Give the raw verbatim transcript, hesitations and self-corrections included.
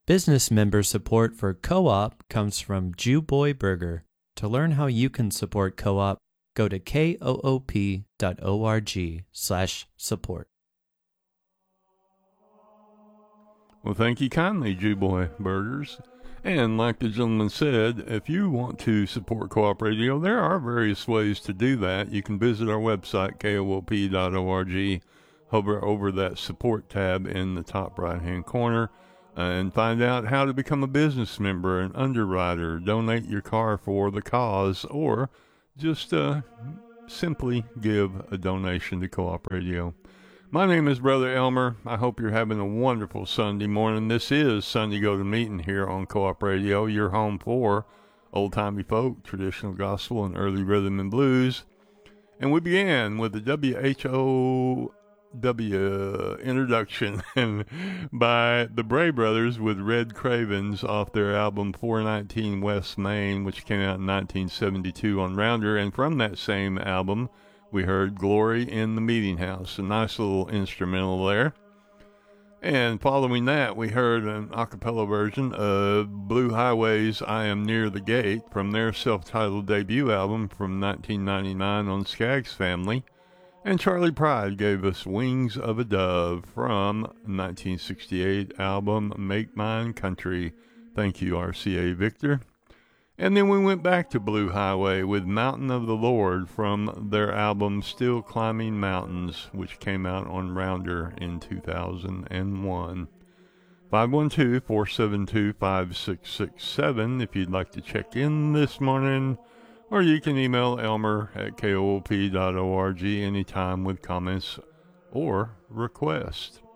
Business member support for Co-op comes from Jew Boy Burger. To learn how you can support Co-op, go to koop dot org slash support. Well, thank you kindly, Jew Boy Burgers. And like the gentleman said, if you want to support Co-op Radio, there are various ways to do that. You can visit our website, koop dot org, hover over that support tab in the top right-hand corner, and find out how to become a business member, an underwriter, donate your car for the cause, or just uh, simply give a donation to Co-op Radio. My name is Brother Elmer. I hope you're having a wonderful Sunday morning. This is Sunday Go to Meeting here on Co-op Radio, your home for old-timey folk, traditional gospel, and early rhythm and blues. And we began with the W H O W introduction by the Bray Brothers with Red Cravens off their album four nineteen West Main, which came out in nineteen seventy-two on Rounder. And from that same album, we heard Glory in the Meeting House, a nice little instrumental there. And following that, we heard an a cappella version of Blue Highway's I Am Near the Gate from their self-titled debut album from nineteen ninety-nine on Skaggs Family. And Charlie Pride gave us Wings of a Dove from nineteen sixty-eight album Make Mine Country. Thank you, R C A Victor. And then we went back to Blue Highway with Mountain of the Lord from their album Still Climbing Mountains, which came out on Rounder in two thousand one. five one two, four seven two, five six six seven if you'd like to check in this morning. Or you can email Elmer at koop dot org anytime with comments or requests.